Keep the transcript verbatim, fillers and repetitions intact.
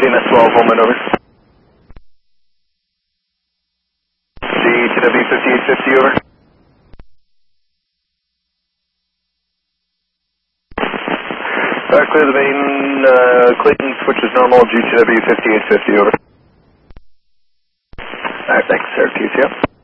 D N S twelve, Holman, over. G T W fifty-eight fifty, over. Uh, clear the main, uh, Clayton, switch is normal, G T W fifty-eight fifty, over. Alright, thanks, Syracuse, yep.